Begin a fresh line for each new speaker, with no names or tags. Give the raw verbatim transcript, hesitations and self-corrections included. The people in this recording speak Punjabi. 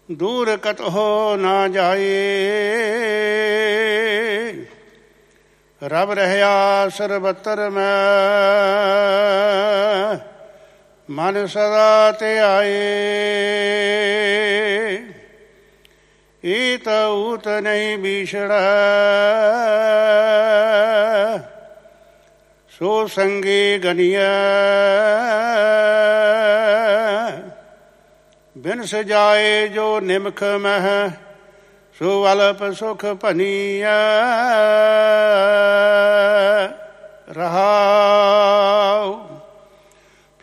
ਦੂਰ ਕਤਹੁ ਨਾ ਜਾਏ। ਰਬ ਰਹਿਆ ਸਰਬੱਤਰ ਮੈਂ, ਮਨ ਸਦਾ ਧਿਆਏ। ਈਤ ਊਤ ਨਹੀਂ ਬੀਛੜੈ, ਸੋ ਸੰਗੀ ਗਨੀਐ। ਬਿਨ ਸਜਾਏ ਜੋ ਨਿਮਖ ਮਹਿ, ਸੋ ਅਲਪ ਸੁਖ ਭਨੀਐ। ਰਹਾ